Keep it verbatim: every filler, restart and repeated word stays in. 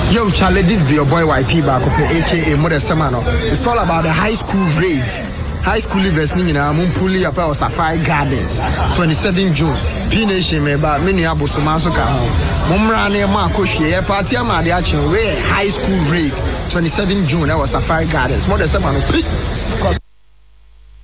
Yo, Charlie, this be your boy Y P back up, aka Mother Semano. It's all about the high school rave. High school livers in Mumpuli up our Safari Gardens, twenty-seventh of June. P Nation me ba many abosumanso ka ho. Mumra ne ma kohwe party ama de achen we high school rave twenty-seventh of June at Safari Gardens. Mother Semano.